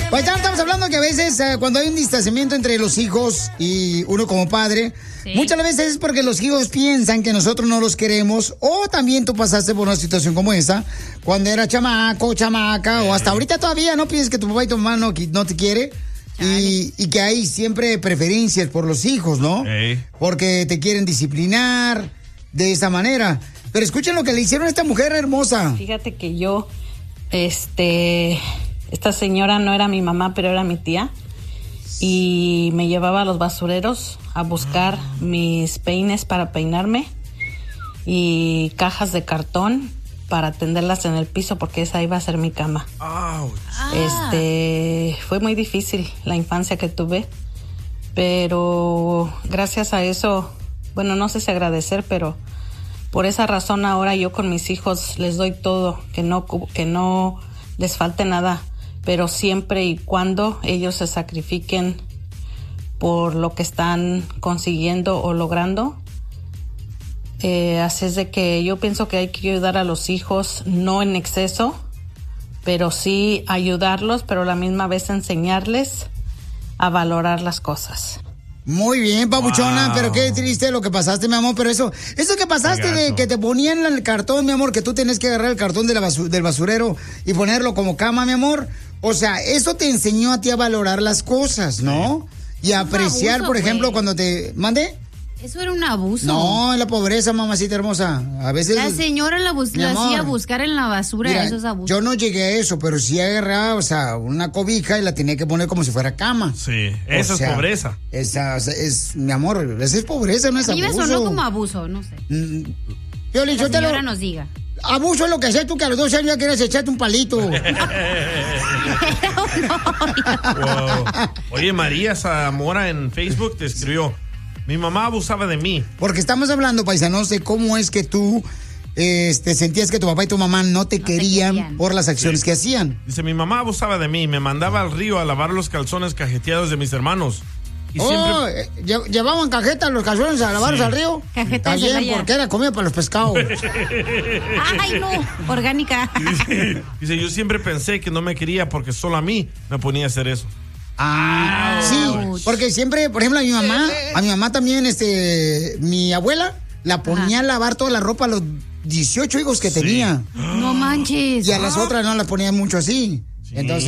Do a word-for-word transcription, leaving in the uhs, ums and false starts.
Pues ya estamos hablando que a veces eh, cuando hay un distanciamiento entre los hijos y uno como padre, sí. muchas veces es porque los hijos piensan que nosotros no los queremos, o también tú pasaste por una situación como esa cuando era chamaco, chamaca, o hasta ahorita todavía no piensas que tu papá y tu mamá no, no te quiere. Y, y que hay siempre preferencias por los hijos, ¿no? Sí. Porque te quieren disciplinar de esa manera. Pero escuchen lo que le hicieron a esta mujer hermosa. Fíjate que yo, este, esta señora no era mi mamá, pero era mi tía. Y me llevaba a los basureros a buscar mis peines para peinarme y cajas de cartón para tenderlas en el piso porque esa iba a ser mi cama. Ouch. Este, fue muy difícil la infancia que tuve, pero gracias a eso, bueno, no sé si agradecer, pero por esa razón ahora yo con mis hijos les doy todo, que no, que no les falte nada, pero siempre y cuando ellos se sacrifiquen por lo que están consiguiendo o logrando. Eh, así es de que yo pienso que hay que ayudar a los hijos, no en exceso, pero sí ayudarlos, pero a la misma vez enseñarles a valorar las cosas. Muy bien, papuchona, wow. Pero qué triste lo que pasaste, mi amor, pero eso, eso que pasaste de que te ponían el cartón, mi amor, que tú tenés que agarrar el cartón de la basu- del basurero y ponerlo como cama, mi amor, o sea, eso te enseñó a ti a valorar las cosas, ¿no? Sí. Y a apreciar, abuso, por ejemplo, wey. Cuando te... ¿Mande? Eso era un abuso. No, en la pobreza, mamacita hermosa. A veces... La señora la, bus- la hacía buscar en la basura, mira, eso es abuso. Yo no llegué a eso, pero sí agarraba, o sea, una cobija y la tenía que poner como si fuera cama. Sí, eso o sea, es pobreza. Esa, o sea, es, mi amor, esa es pobreza, no es a mí abuso. A mí me sonó como abuso, no sé. Mm, yo le, la yo señora te lo, nos diga. Abuso es lo que haces tú, que a los doce años ya quieres echarte un palito. Wow. Oye, María Zamora en Facebook te escribió: mi mamá abusaba de mí. Porque estamos hablando, paisanos, de cómo es que tú este, sentías que tu papá y tu mamá no te, no querían, te querían por las acciones sí. que hacían. Dice, mi mamá abusaba de mí, me mandaba al río a lavar los calzones cajeteados de mis hermanos. Y oh, siempre... eh, ¿llevaban cajetas los calzones a lavarlos sí. al río? Cajetas de También, porque era comida para los pescados. Ay, no, orgánica. Dice, dice, yo siempre pensé que no me quería porque solo a mí me ponía a hacer eso. Ah, sí, porque siempre, por ejemplo, a mi mamá, a mi mamá también, este, mi abuela la ponía Ajá. a lavar toda la ropa a los dieciocho hijos que sí. tenía. No manches. Y a las otras no las ponía mucho así. Sí. Entonces,